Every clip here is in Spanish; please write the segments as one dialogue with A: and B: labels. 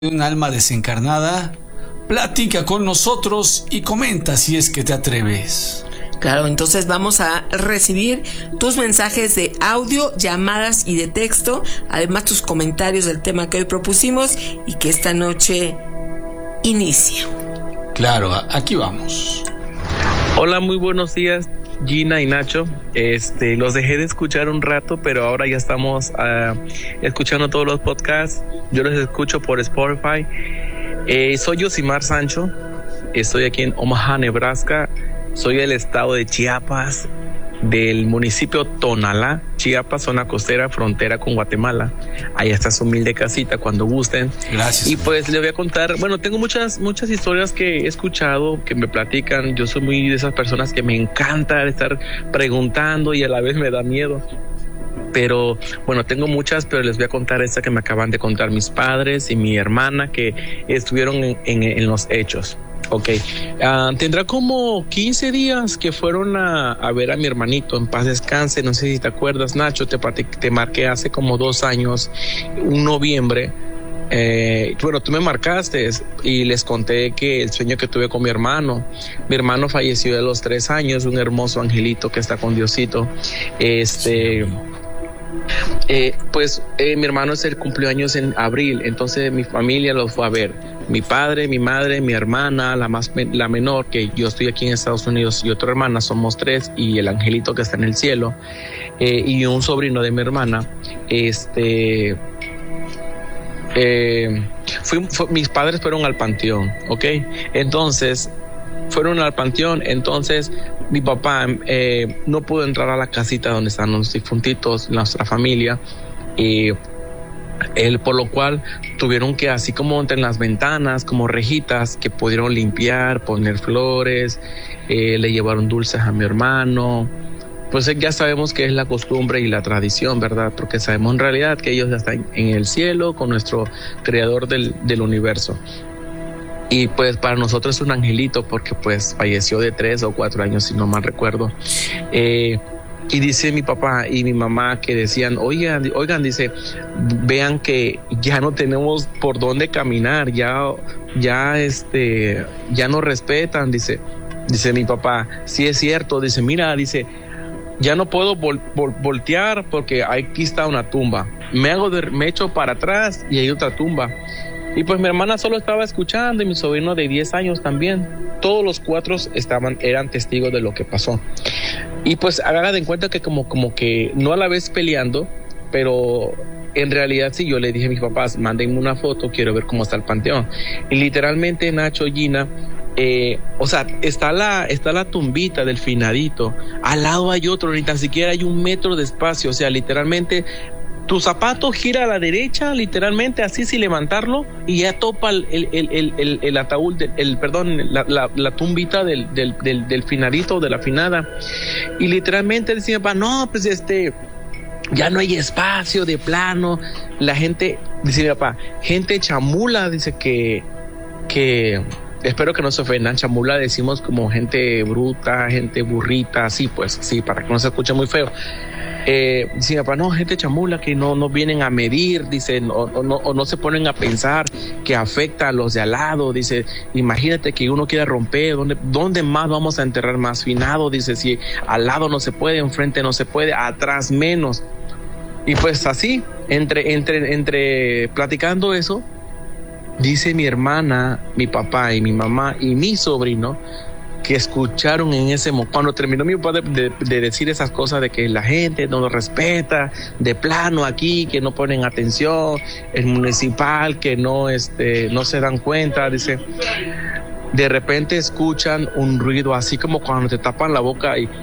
A: Un alma desencarnada, platica con nosotros y comenta si es que te atreves.
B: Claro, entonces vamos a recibir tus mensajes de audio, llamadas y de texto, además tus comentarios del tema que hoy propusimos y que esta noche inicia.
A: Claro, aquí vamos.
C: Hola, muy buenos días, Gina y Nacho. Los dejé de escuchar un rato, pero ahora ya estamos escuchando todos los podcasts. Yo los escucho por Spotify. Soy Yosimar Sancho. Estoy aquí en Omaha, Nebraska. Soy del estado de Chiapas, del municipio Tonalá, Chiapas, zona costera, frontera con Guatemala. Ahí está su humilde casita cuando gusten.
A: Gracias.
C: Y pues les voy a contar, bueno, tengo muchas historias que he escuchado, que me platican. Yo soy muy de esas personas que me encanta estar preguntando y a la vez me da miedo. Pero bueno, tengo muchas, pero les voy a contar esta que me acaban de contar mis padres y mi hermana, que estuvieron en los hechos. Ok, tendrá como 15 días que fueron a ver a mi hermanito, en paz descanse. No sé si te acuerdas, Nacho, te marqué hace como 2 años, un noviembre. Bueno, tú me marcaste y les conté que el sueño que tuve con mi hermano falleció a los 3 años, un hermoso angelito que está con Diosito. Mi hermano cumplió años en abril, entonces mi familia los fue a ver. Mi padre, mi madre, mi hermana, la menor, que yo estoy aquí en Estados Unidos, y otra hermana, somos 3, y el angelito que está en el cielo, y un sobrino de mi hermana. Mis padres fueron al panteón, ¿ok? Entonces, fueron al panteón, entonces mi papá no pudo entrar a la casita donde están los difuntitos, nuestra familia, y por lo cual tuvieron que, así como entre las ventanas, como rejitas que pudieron limpiar, poner flores, le llevaron dulces a mi hermano. Pues ya sabemos que es la costumbre y la tradición, ¿verdad? Porque sabemos en realidad que ellos están en el cielo con nuestro creador del universo. Y pues para nosotros es un angelito porque pues falleció de 3 o 4 años, si no mal recuerdo. Y dice mi papá y mi mamá que decían, oigan, dice, vean que ya no tenemos por dónde caminar, ya no respetan, dice mi papá. Sí es cierto, dice, mira, dice, ya no puedo voltear porque aquí está una tumba. Me echo para atrás y hay otra tumba. Y pues mi hermana solo estaba escuchando y mi sobrino de 10 años también. Todos los 4 eran testigos de lo que pasó. Y pues hagan de cuenta que como que no a la vez peleando, pero en realidad sí, yo le dije a mis papás, mándenme una foto, quiero ver cómo está el panteón. Y literalmente, Nacho, Gina, está la tumbita del finadito, al lado hay otro, ni tan siquiera hay 1 metro de espacio, o sea, literalmente tu zapato gira a la derecha, literalmente así sin levantarlo, y ya topa el ataúd, la tumbita del finadito, de la finada. Y literalmente decía, no, pues ya no hay espacio de plano. La gente, dice mi papá, gente chamula, dice que espero que no se ofendan, chamula decimos como gente bruta, gente burrita, así pues, sí, para que no se escuche muy feo. Dice mi papá, no, gente chamula que no vienen a medir, dice, o no se ponen a pensar que afecta a los de al lado. Dice, imagínate que uno quiera romper, ¿dónde más vamos a enterrar más finado? Dice, si al lado no se puede, enfrente no se puede, atrás menos. Y pues así, entre platicando eso, dice mi hermana, mi papá y mi mamá y mi sobrino, que escucharon en ese momento, cuando terminó mi papá de decir esas cosas de que la gente no lo respeta, de plano aquí, que no ponen atención, el municipal que no se dan cuenta, dice, de repente escuchan un ruido así como cuando te tapan la boca y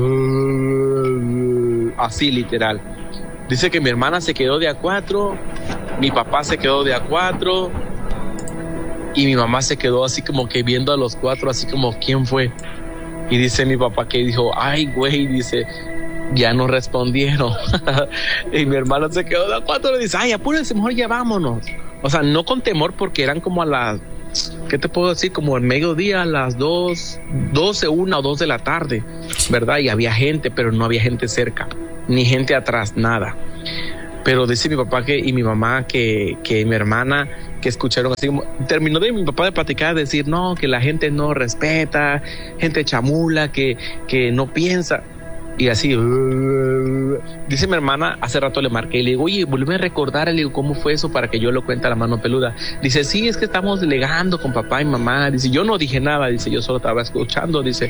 C: así literal. Dice que mi hermana se quedó de a 4, mi papá se quedó de a 4, y mi mamá se quedó así como que viendo a los 4, así como, ¿quién fue? Y dice mi papá que dijo, ay, güey, dice, ya no respondieron. Y mi hermano se quedó de a 4 y le dice, ay, apúrense, mejor ya vámonos. O sea, no con temor porque eran como a las, ¿qué te puedo decir? Como al mediodía, a las 12, 1 o 2 de la tarde, ¿verdad? Y había gente, pero no había gente cerca, ni gente atrás, nada. pero dice mi papá y mi mamá que mi hermana que escucharon así, terminó mi papá de platicar, de decir, no, que la gente no respeta, gente chamula, que no piensa. Y así, dice mi hermana, hace rato le marqué y le digo, oye, vuelve a recordar, le digo, ¿cómo fue eso para que yo lo cuente a la mano peluda? Dice, sí, es que estamos delegando con papá y mamá. Dice, yo no dije nada, dice, yo solo estaba escuchando, dice.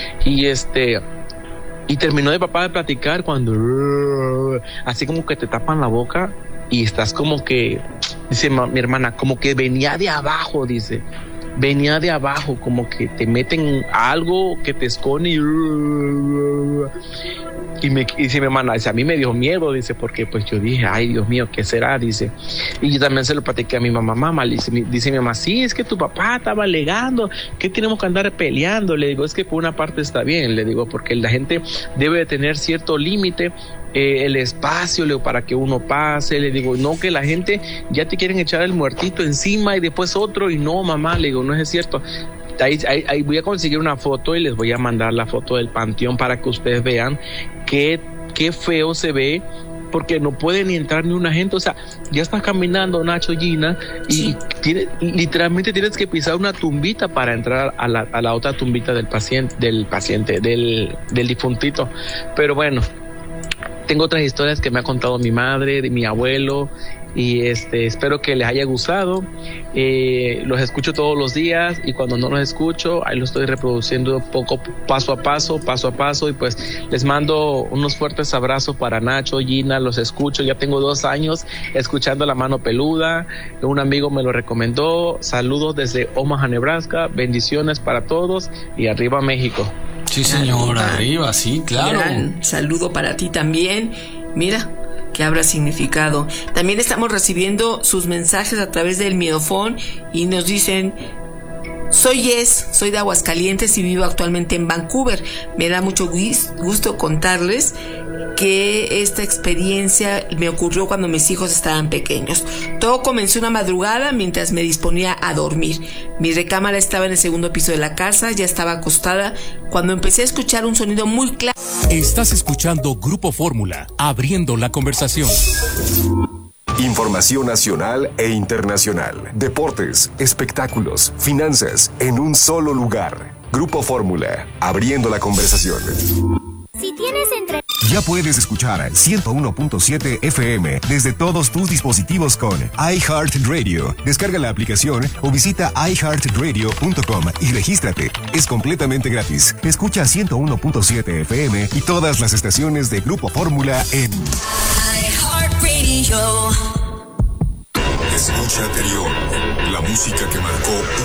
C: Y terminó de papá de platicar cuando, así como que te tapan la boca y estás como que, dice mi hermana, como que venía de abajo, dice. Venía de abajo, como que te meten algo que te esconde y dice mi hermana, dice, a mí me dio miedo, dice, porque pues yo dije, ay Dios mío, ¿qué será? Dice, y yo también se lo platiqué a mi mamá, dice mi mamá, sí, es que tu papá estaba alegando, que tenemos que andar peleando. Le digo, es que por una parte está bien, le digo, porque la gente debe de tener cierto límite, el espacio, le digo, para que uno pase. Le digo, no, que la gente ya te quieren echar el muertito encima y después otro, y no, mamá, le digo, no es cierto. Ahí voy a conseguir una foto y les voy a mandar la foto del panteón para que ustedes vean qué feo se ve, porque no puede ni entrar ni una gente. O sea, ya estás caminando, Nacho, Gina, y literalmente tienes que pisar una tumbita para entrar a la otra tumbita del difuntito. Pero bueno, tengo otras historias que me ha contado mi madre, de mi abuelo, y espero que les haya gustado. Los escucho todos los días, y cuando no los escucho, ahí los estoy reproduciendo paso a paso, y pues les mando unos fuertes abrazos para Nacho, Gina. Los escucho, ya tengo 2 años escuchando La Mano Peluda, un amigo me lo recomendó. Saludos desde Omaha, Nebraska, bendiciones para todos y arriba México.
A: Sí, señor, arriba, sí, claro.
B: Gran saludo para ti también. Mira, ¿qué habrá significado? También estamos recibiendo sus mensajes a través del Miedofón y nos dicen: soy Jess, soy de Aguascalientes y vivo actualmente en Vancouver. Me da mucho gusto contarles que esta experiencia me ocurrió cuando mis hijos estaban pequeños. Todo comenzó una madrugada mientras me disponía a dormir. Mi recámara estaba en el 2º piso de la casa, ya estaba acostada cuando empecé a escuchar un sonido muy claro.
D: Estás escuchando Grupo Fórmula, abriendo la conversación.
E: Información nacional e internacional, deportes, espectáculos, finanzas, en un solo lugar. Grupo Fórmula, abriendo la conversación.
F: Si tienes
E: Ya puedes escuchar 101.7 FM desde todos tus dispositivos con iHeartRadio. Descarga la aplicación o visita iHeartRadio.com y regístrate. Es completamente gratis. Escucha 101.7 FM y todas las estaciones de Grupo Fórmula en
F: iHeartRadio.
E: Escucha anterior, la música que marcó